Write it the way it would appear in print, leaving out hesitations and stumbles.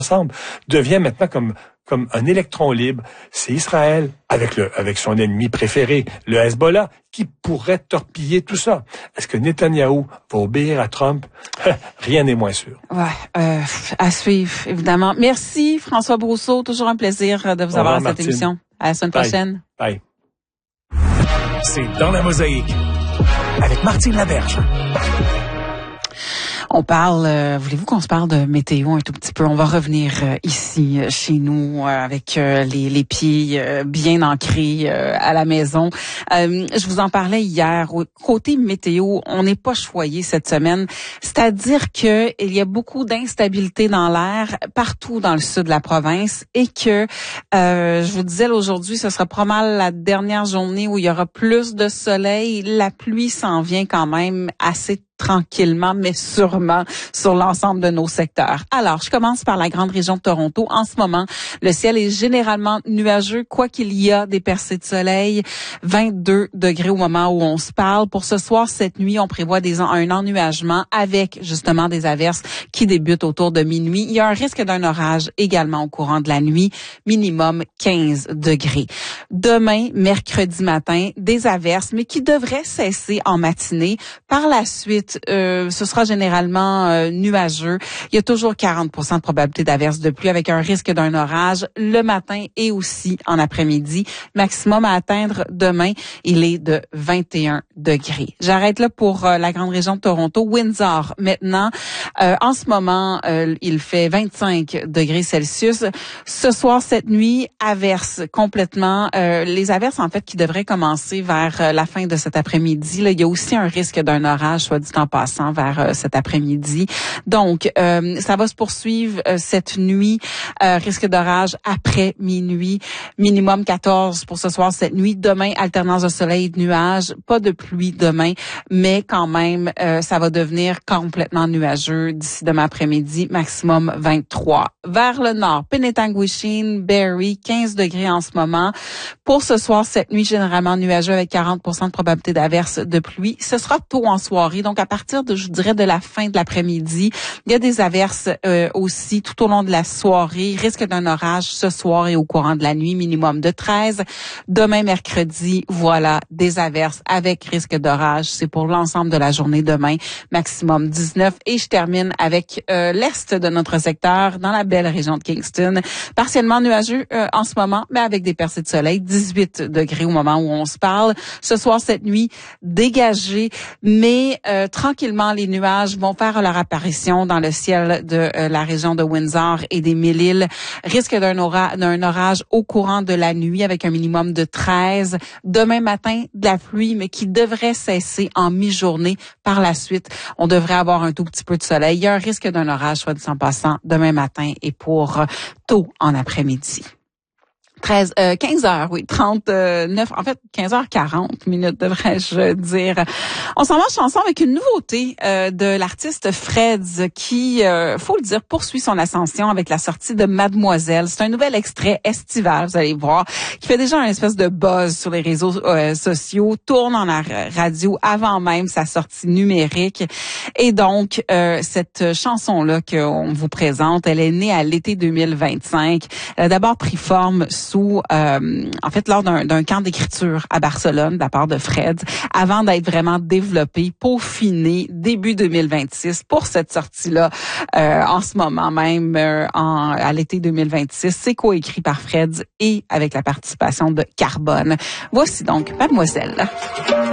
ensemble, devient maintenant comme un électron libre. C'est Israël avec son ennemi préféré, le Hezbollah, qui pourrait torpiller tout ça. Est-ce que Netanyahou va obéir à Trump? Rien n'est moins sûr. Ouais, à suivre, évidemment. Merci, François Brousseau. Toujours un plaisir de vous avoir à cette émission. À la semaine prochaine. Bye. C'est Dans la Mosaïque avec Martine Laberge. On parle, voulez-vous qu'on se parle de météo un tout petit peu? On va revenir ici, chez nous, avec les pieds bien ancrés à la maison. Je vous en parlais hier. Côté météo, on n'est pas choyé cette semaine. C'est-à-dire que il y a beaucoup d'instabilité dans l'air partout dans le sud de la province et que, je vous disais aujourd'hui, ce sera pas mal la dernière journée où il y aura plus de soleil. La pluie s'en vient quand même assez tranquillement, mais sûrement sur l'ensemble de nos secteurs. Alors, je commence par la grande région de Toronto. En ce moment, le ciel est généralement nuageux, quoi qu'il y a des percées de soleil. 22 degrés au moment où on se parle. Pour ce soir, cette nuit, on prévoit un ennuagement avec justement des averses qui débutent autour de minuit. Il y a un risque d'un orage également au courant de la nuit, minimum 15 degrés. Demain, mercredi matin, des averses, mais qui devraient cesser en matinée. Par la suite, ce sera généralement nuageux. Il y a toujours 40% de probabilité d'averse de pluie avec un risque d'un orage le matin et aussi en après-midi. Maximum à atteindre demain, il est de 21 degrés. J'arrête là pour la grande région de Toronto. Windsor, maintenant, en ce moment, il fait 25 degrés Celsius. Ce soir, cette nuit, averse complètement. Les averses, en fait, qui devraient commencer vers la fin de cet après-midi. Là, il y a aussi un risque d'un orage, soit dit en passant, vers cet après-midi. Donc, ça va se poursuivre cette nuit. Risque d'orage après minuit. Minimum 14 pour ce soir, cette nuit. Demain, alternance de soleil et de nuages. Pas de pluie demain, mais quand même, ça va devenir complètement nuageux d'ici demain après-midi. Maximum 23. Vers le nord, Penetanguishene, Barrie, 15 degrés en ce moment. Pour ce soir, cette nuit, généralement nuageux avec 40% de probabilité d'averse de pluie. Ce sera tôt en soirée, donc à partir de, je dirais, de la fin de l'après-midi, il y a des averses aussi tout au long de la soirée. Risque d'un orage ce soir et au courant de la nuit, minimum de 13. Demain, mercredi, voilà, des averses avec risque d'orage. C'est pour l'ensemble de la journée demain, maximum 19. Et je termine avec l'est de notre secteur, dans la belle région de Kingston. Partiellement nuageux en ce moment, mais avec des percées de soleil, 18 degrés au moment où on se parle. Ce soir, cette nuit, dégagé, mais tranquillement, les nuages vont faire leur apparition dans le ciel de la région de Windsor et des Mille-Îles. Risque d'un orage au courant de la nuit avec un minimum de 13. Demain matin, de la pluie, mais qui devrait cesser en mi-journée. Par la suite, on devrait avoir un tout petit peu de soleil. Il y a un risque d'un orage, soit dit en passant, demain matin et pour tôt en après-midi. 15 heures, oui, 39, en fait, 15h40 minutes, devrais-je dire. On s'en va en chanson avec une nouveauté de l'artiste Freds qui, faut le dire, poursuit son ascension avec la sortie de Mademoiselle. C'est un nouvel extrait estival, vous allez voir, qui fait déjà un espèce de buzz sur les réseaux sociaux, tourne en la radio avant même sa sortie numérique. Et donc, cette chanson-là qu'on vous présente, elle est née à l'été 2025. Elle a d'abord pris forme en fait, lors d'un camp d'écriture à Barcelone de la part de Fred, avant d'être vraiment développé, peaufiné début 2026 pour cette sortie-là. En ce moment même, à l'été 2026, c'est coécrit par Fred et avec la participation de Carbone. Voici donc Mademoiselle.